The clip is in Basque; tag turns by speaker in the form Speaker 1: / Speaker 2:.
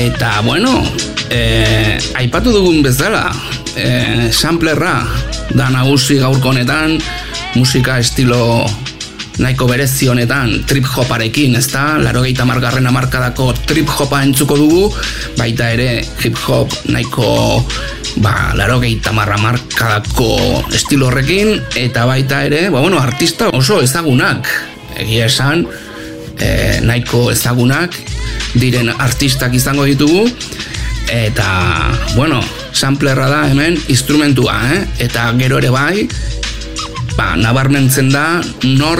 Speaker 1: Eta, bueno, aipatu dugun bezala, samplerra da nagusi gaurko honetan, musika estilo nahiko berezi honetan trip hoparekin, ezta? 80. hamarkadako trip hopa entzuko dugu, baita ere hip hop nahiko 80. hamarkadako estilo horrekin, eta baita ere, artista oso ezagunak, egia esan, nahiko ezagunak diren artistak izango ditugu, eta, samplerra da hemen instrumentua, eta gero ere bai, nabarmentzen da nor